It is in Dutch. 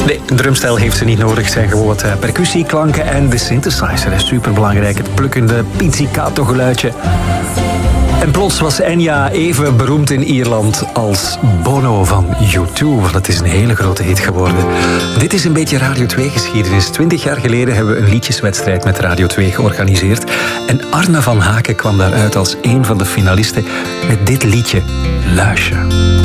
Nee, een drumstijl heeft ze niet nodig. Het zijn gewoon wat percussieklanken en de synthesizer is superbelangrijk. Het plukkende pizzicato geluidje. En plots was Enya even beroemd in Ierland als Bono van U2. Want het is een hele grote hit geworden. Dit is een beetje Radio 2-geschiedenis. 20 jaar geleden hebben we een liedjeswedstrijd met Radio 2 georganiseerd. En Arne van Haken kwam daaruit als een van de finalisten met dit liedje, Luisje.